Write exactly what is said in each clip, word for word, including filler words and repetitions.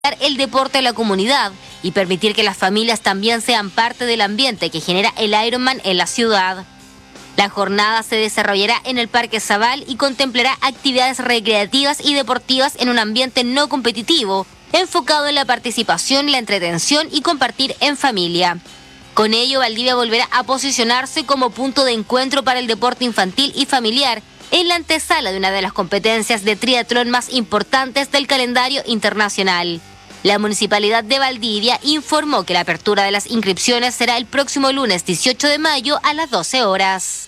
el deporte en la comunidad y permitir que las familias también sean parte del ambiente que genera el Ironman en la ciudad. La jornada se desarrollará en el Parque Zabal y contemplará actividades recreativas y deportivas en un ambiente no competitivo, enfocado en la participación, la entretención y compartir en familia. Con ello, Valdivia volverá a posicionarse como punto de encuentro para el deporte infantil y familiar en la antesala de una de las competencias de triatlón más importantes del calendario internacional. La Municipalidad de Valdivia informó que la apertura de las inscripciones será el próximo lunes dieciocho de mayo a las doce horas.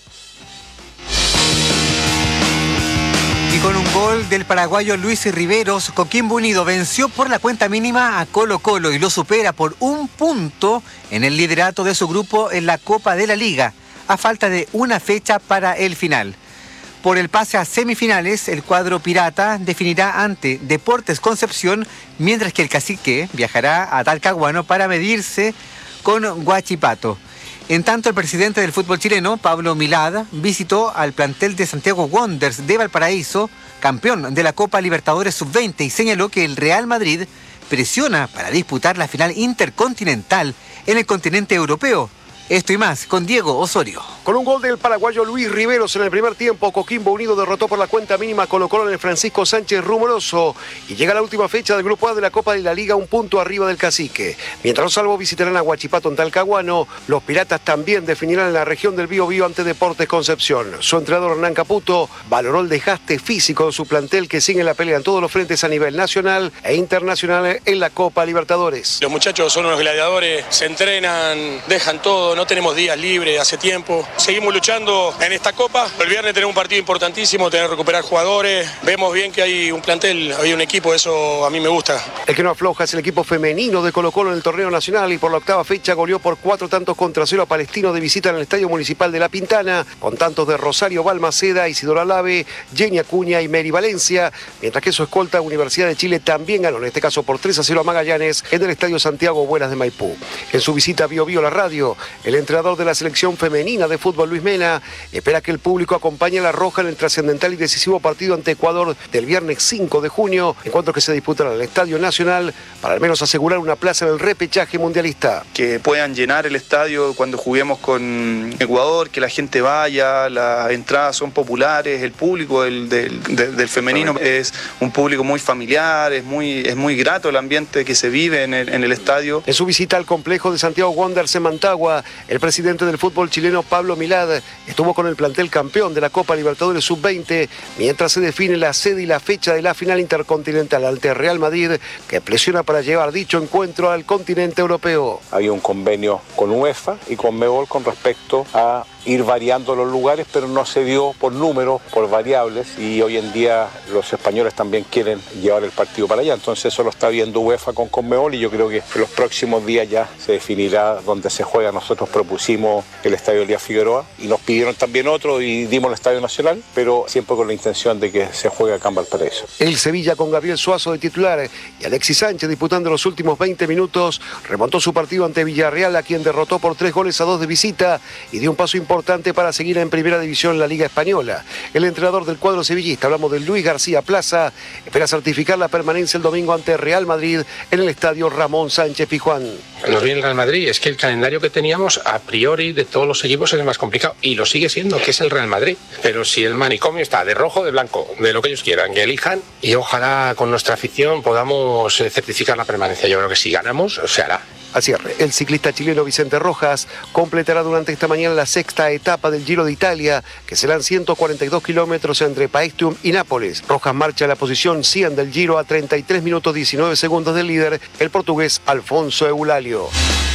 Y con un gol del paraguayo Luis Riveros, Coquimbo Unido venció por la cuenta mínima a Colo Colo y lo supera por un punto en el liderato de su grupo en la Copa de la Liga, a falta de una fecha para el final. Por el pase a semifinales, el cuadro pirata definirá ante Deportes Concepción, mientras que el Cacique viajará a Talcahuano para medirse con Huachipato. En tanto, el presidente del fútbol chileno, Pablo Milad, visitó al plantel de Santiago Wanderers de Valparaíso, campeón de la Copa Libertadores sub veinte, y señaló que el Real Madrid presiona para disputar la final intercontinental en el continente europeo. Esto y más con Diego Osorio. Con un gol del paraguayo Luis Riveros en el primer tiempo, Coquimbo Unido derrotó por la cuenta mínima a Colo Colo en el Francisco Sánchez Rumoroso y llega la última fecha del Grupo A de la Copa de la Liga, un punto arriba del Cacique. Mientras los salvos visitarán a Huachipato en Talcahuano, los Piratas también definirán en la región del Bío Bío ante Deportes Concepción. Su entrenador Hernán Caputo valoró el desgaste físico de su plantel, que sigue la pelea en todos los frentes a nivel nacional e internacional en la Copa Libertadores. Los muchachos son unos gladiadores, se entrenan, dejan todo. No tenemos días libres hace tiempo. Seguimos luchando en esta Copa. El viernes tenemos un partido importantísimo, tener que recuperar jugadores. Vemos bien que hay un plantel, hay un equipo, eso a mí me gusta. El que no afloja es el equipo femenino de Colo Colo en el torneo nacional y por la octava fecha goleó por cuatro tantos contra cero a Palestino de visita en el Estadio Municipal de La Pintana, con tantos de Rosario Balmaceda, Isidora Lave, Jenny Acuña y Mary Valencia, mientras que su escolta Universidad de Chile también ganó, en este caso por tres a cero a Magallanes en el Estadio Santiago Buenas de Maipú. En su visita a Bío Bío la radio, el entrenador de la selección femenina de fútbol, Luis Mena, espera que el público acompañe a la Roja en el trascendental y decisivo partido ante Ecuador del viernes cinco de junio, encuentro que se disputará en el Estadio Nacional para al menos asegurar una plaza en el repechaje mundialista. Que puedan llenar el estadio cuando juguemos con Ecuador, que la gente vaya, las entradas son populares, el público del, del, del, del femenino es un público muy familiar, es muy, es muy grato el ambiente que se vive en el, en el estadio. En su visita al complejo de Santiago Wanderers en Mantagua, el presidente del fútbol chileno, Pablo Milad, estuvo con el plantel campeón de la Copa Libertadores sub veinte, mientras se define la sede y la fecha de la final intercontinental ante Real Madrid, que presiona para llevar dicho encuentro al continente europeo. Había un convenio con UEFA y con Conmebol con respecto a ir variando los lugares, pero no se dio por números, por variables, y hoy en día los españoles también quieren llevar el partido para allá. Entonces eso lo está viendo UEFA con Conmebol y yo creo que en los próximos días ya se definirá dónde se juega. Nosotros propusimos el Estadio Elías Figueroa y nos pidieron también otro y dimos el Estadio Nacional, pero siempre con la intención de que se juegue acá en Valparaíso. El Sevilla con Gabriel Suazo de titular y Alexis Sánchez disputando los últimos veinte minutos remontó su partido ante Villarreal, a quien derrotó por tres goles a dos de visita y dio un paso importante importante para seguir en primera división en la Liga Española. El entrenador del cuadro sevillista, hablamos de Luis García Plaza, espera certificar la permanencia el domingo ante Real Madrid en el estadio Ramón Sánchez Pizjuán. Nos viene el Real Madrid, es que el calendario que teníamos a priori de todos los equipos es el más complicado y lo sigue siendo, que es el Real Madrid. Pero si el manicomio está de rojo, de blanco, de lo que ellos quieran, que elijan, y ojalá con nuestra afición podamos certificar la permanencia. Yo creo que si ganamos, se hará. Al cierre, el ciclista chileno Vicente Rojas completará durante esta mañana la sexta etapa del Giro de Italia, que serán ciento cuarenta y dos kilómetros entre Paestum y Nápoles. Rojas marcha a la posición cien del Giro a treinta y tres minutos diecinueve segundos del líder, el portugués Alfonso Eulalio.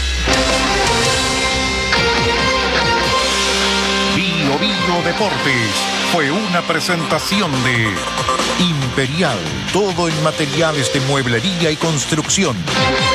Bío Bío Deportes fue una presentación de Imperial, todo en materiales de mueblería y construcción.